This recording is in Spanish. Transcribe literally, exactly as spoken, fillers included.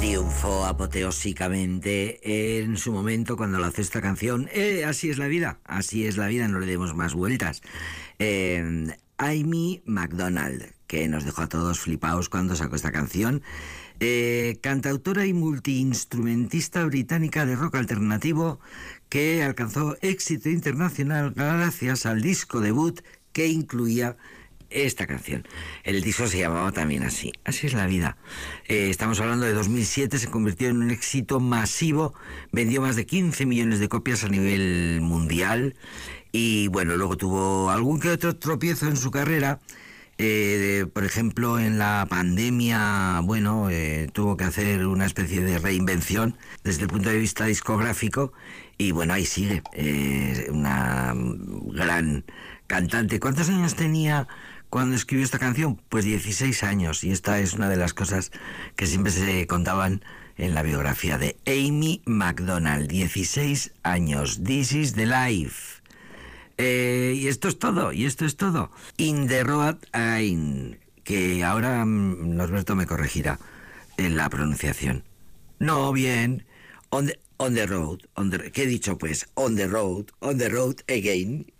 triunfó apoteósicamente en su momento cuando lanzó esta canción. Eh, así es la vida, así es la vida, no le demos más vueltas. Eh, Amy Macdonald, que nos dejó a todos flipados cuando sacó esta canción. Eh, cantautora y multiinstrumentista británica de rock alternativo que alcanzó éxito internacional gracias al disco debut que incluía esta canción. El disco se llamaba también así. Así es la vida. Eh, estamos hablando de dos mil siete, se convirtió en un éxito masivo, vendió más de quince millones de copias a nivel mundial y bueno, luego tuvo algún que otro tropiezo en su carrera. Eh, por ejemplo, en la pandemia, bueno, eh, tuvo que hacer una especie de reinvención desde el punto de vista discográfico y bueno, ahí sigue, eh, una gran cantante. ¿Cuántos años tenía cuando escribió esta canción? Pues dieciséis años, y esta es una de las cosas que siempre se contaban en la biografía de Amy Macdonald. dieciséis años, this is the life. Eh, y esto es todo, y esto es todo. In the Road Again, que ahora mm, Norberto me corregirá en la pronunciación. No, bien. On the, on the road, on the, ¿qué he dicho pues? On the road, on the road again.